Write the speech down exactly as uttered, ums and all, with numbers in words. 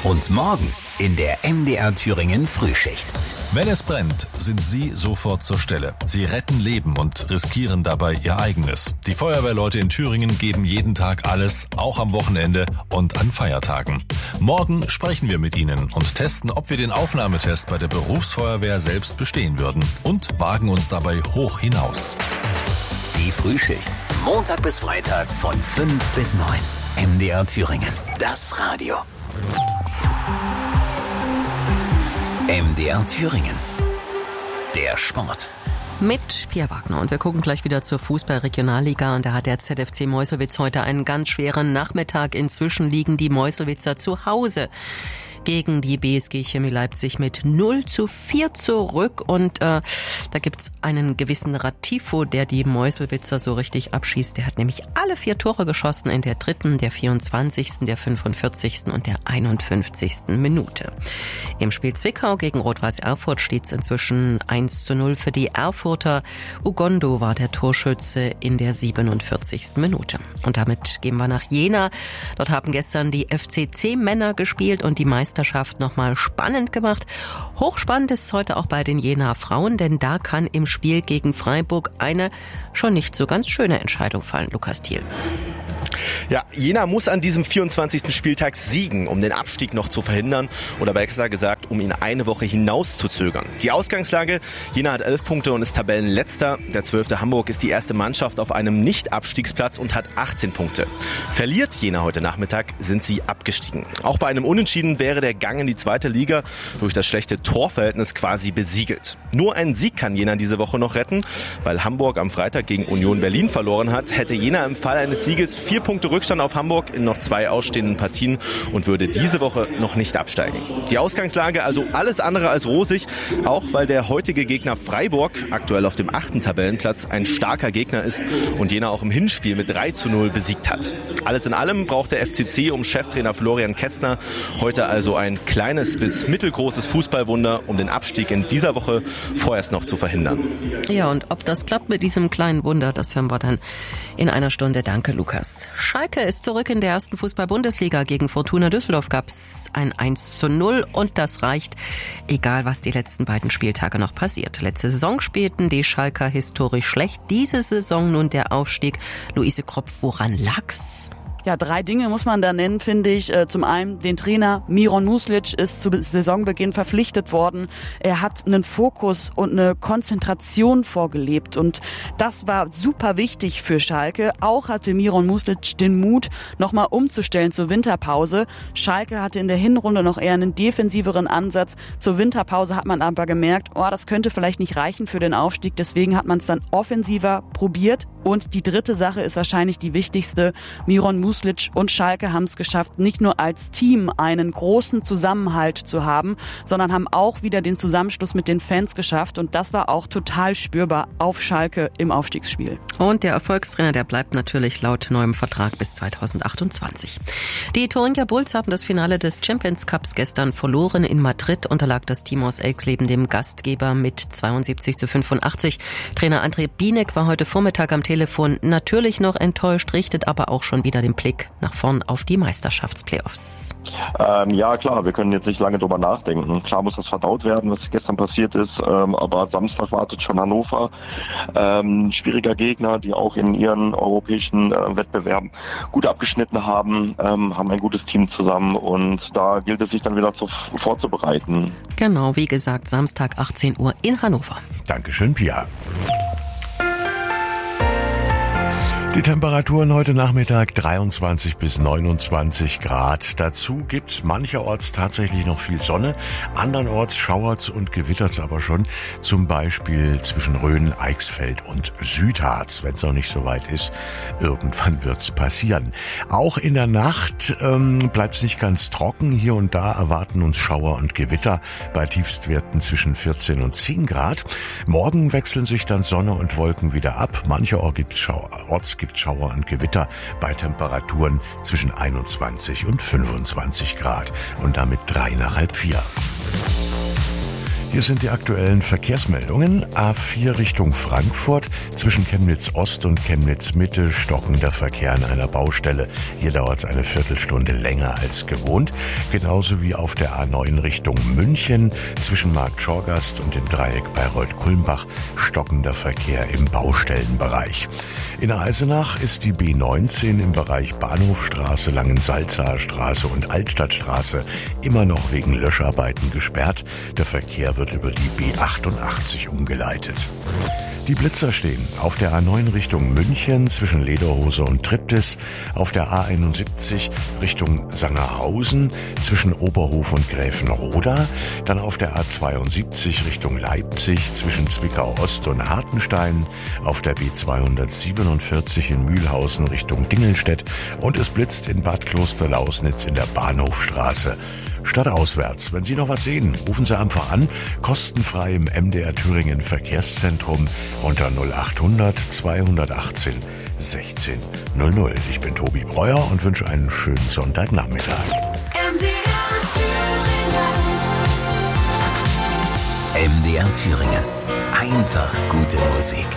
Und morgen in der M D R Thüringen Frühschicht. Wenn es brennt, sind Sie sofort zur Stelle. Sie retten Leben und riskieren dabei Ihr eigenes. Die Feuerwehrleute in Thüringen geben jeden Tag alles, auch am Wochenende und an Feiertagen. Morgen sprechen wir mit Ihnen und testen, ob wir den Aufnahmetest bei der Berufsfeuerwehr selbst bestehen würden und wagen uns dabei hoch hinaus. Die Frühschicht. Montag bis Freitag von fünf bis neun. M D R Thüringen. Das Radio. M D R Thüringen. Der Sport. Mit Pia Wagner. Und wir gucken gleich wieder zur Fußball-Regionalliga. Und da hat der Z F C Meuselwitz heute einen ganz schweren Nachmittag. Inzwischen liegen die Meuselwitzer zu Hause gegen die B S G Chemie Leipzig mit null zu vier zurück. Und äh, da gibt's einen gewissen Ratifo, der die Meuselwitzer so richtig abschießt. Der hat nämlich alle vier Tore geschossen in der dritten, der vierundzwanzigsten, der fünfundvierzigsten und der einundfünfzigsten Minute. Im Spiel Zwickau gegen Rot-Weiß Erfurt steht's inzwischen eins zu null für die Erfurter. Ugondo war der Torschütze in der siebenundvierzigsten Minute. Und damit gehen wir nach Jena. Dort haben gestern die F C C-Männer gespielt und die Meisterschaft nochmal spannend gemacht. Hochspannend ist es heute auch bei den Jenaer Frauen, denn da kann im Spiel gegen Freiburg eine schon nicht so ganz schöne Entscheidung fallen. Lukas Thiel. Ja, Jena muss an diesem vierundzwanzigsten Spieltag siegen, um den Abstieg noch zu verhindern oder besser gesagt, um ihn eine Woche hinaus zu zögern. Die Ausgangslage, Jena hat elf Punkte und ist Tabellenletzter. Der zwölfte Hamburg ist die erste Mannschaft auf einem Nicht-Abstiegsplatz und hat achtzehn Punkte. Verliert Jena heute Nachmittag, sind sie abgestiegen. Auch bei einem Unentschieden wäre der Gang in die zweite Liga durch das schlechte Torverhältnis quasi besiegelt. Nur ein Sieg kann Jena diese Woche noch retten, weil Hamburg am Freitag gegen Union Berlin verloren hat, hätte Jena im Fall eines Sieges vier Punkte Rückstand auf Hamburg in noch zwei ausstehenden Partien und würde diese Woche noch nicht absteigen. Die Ausgangslage also alles andere als rosig, auch weil der heutige Gegner Freiburg aktuell auf dem achten Tabellenplatz ein starker Gegner ist und Jena auch im Hinspiel mit drei zu null besiegt hat. Alles in allem braucht der F C C um Cheftrainer Florian Kästner heute also ein kleines bis mittelgroßes Fußballwunder, um den Abstieg in dieser Woche vorerst noch zu verhindern. Ja, und ob das klappt mit diesem kleinen Wunder, das hören wir dann in einer Stunde. Danke, Lukas. Schalke ist zurück in der ersten Fußball-Bundesliga. Gegen Fortuna Düsseldorf gab es ein eins zu null und das reicht, egal was die letzten beiden Spieltage noch passiert. Letzte Saison spielten die Schalker historisch schlecht. Diese Saison nun der Aufstieg. Luise Kropf, woran lag's? Ja, drei Dinge muss man da nennen, finde ich. Zum einen den Trainer Miron Muslic ist zu Saisonbeginn verpflichtet worden. Er hat einen Fokus und eine Konzentration vorgelebt und das war super wichtig für Schalke. Auch hatte Miron Muslic den Mut, nochmal umzustellen zur Winterpause. Schalke hatte in der Hinrunde noch eher einen defensiveren Ansatz. Zur Winterpause hat man aber gemerkt, oh, das könnte vielleicht nicht reichen für den Aufstieg. Deswegen hat man es dann offensiver probiert. Und die dritte Sache ist wahrscheinlich die wichtigste. Miron Muslic und Schalke haben es geschafft, nicht nur als Team einen großen Zusammenhalt zu haben, sondern haben auch wieder den Zusammenschluss mit den Fans geschafft. Und das war auch total spürbar auf Schalke im Aufstiegsspiel. Und der Erfolgstrainer, der bleibt natürlich laut neuem Vertrag bis zweitausendachtundzwanzig. Die Thuringia Bulls haben das Finale des Champions Cups gestern verloren. In Madrid unterlag das Team aus Elxleben dem Gastgeber mit zweiundsiebzig zu fünfundachtzig. Trainer André Bienek war heute Vormittag am Telefon natürlich noch enttäuscht, richtet aber auch schon wieder den Blick nach vorn auf die Meisterschaftsplayoffs. Ähm, ja klar, wir können jetzt nicht lange drüber nachdenken. Klar muss das verdaut werden, was gestern passiert ist, ähm, aber Samstag wartet schon Hannover. Ähm, schwieriger Gegner, die auch in ihren europäischen äh, Wettbewerben gut abgeschnitten haben, ähm, haben ein gutes Team zusammen und da gilt es sich dann wieder zu, vorzubereiten. Genau, wie gesagt, Samstag achtzehn Uhr in Hannover. Dankeschön, Pia. Die Temperaturen heute Nachmittag dreiundzwanzig bis neunundzwanzig Grad. Dazu gibt's mancherorts tatsächlich noch viel Sonne. Andernorts schauert's und gewittert's aber schon. Zum Beispiel zwischen Rhön, Eichsfeld und Südharz. Wenn's noch nicht so weit ist, irgendwann wird's passieren. Auch in der Nacht ähm, bleibt's nicht ganz trocken. Hier und da erwarten uns Schauer und Gewitter bei Tiefstwerten zwischen vierzehn und zehn Grad. Morgen wechseln sich dann Sonne und Wolken wieder ab. Mancherorts gibt's Schauer. gibt Schauer und Gewitter bei Temperaturen zwischen einundzwanzig und fünfundzwanzig Grad und damit drei nach halb vier. Hier sind die aktuellen Verkehrsmeldungen. A vier Richtung Frankfurt. Zwischen Chemnitz Ost und Chemnitz Mitte stockender Verkehr an einer Baustelle. Hier dauert es eine Viertelstunde länger als gewohnt. Genauso wie auf der A neun Richtung München. Zwischen Markt Schorgast und dem Dreieck Bayreuth-Kulmbach stockender Verkehr im Baustellenbereich. In Eisenach ist die B neunzehn im Bereich Bahnhofstraße, Langensalzaer Straße und Altstadtstraße immer noch wegen Löscharbeiten gesperrt. Der Verkehr wird über die B achtundachtzig umgeleitet. Die Blitzer stehen auf der A neun Richtung München zwischen Lederhose und Triptis, auf der A einundsiebzig Richtung Sangerhausen zwischen Oberhof und Gräfenroda, dann auf der A zweiundsiebzig Richtung Leipzig zwischen Zwickau Ost und Hartenstein, auf der B zweihundertsiebenundvierzig in Mühlhausen Richtung Dingelstedt und es blitzt in Bad Klosterlausnitz in der Bahnhofstraße. Stadtauswärts. Wenn Sie noch was sehen, rufen Sie einfach an. Kostenfrei im M D R Thüringen Verkehrszentrum unter null achthundert zweihundertachtzehn sechzehn null null. Ich bin Tobi Breuer und wünsche einen schönen Sonntagnachmittag. M D R Thüringen. M D R Thüringen. Einfach gute Musik.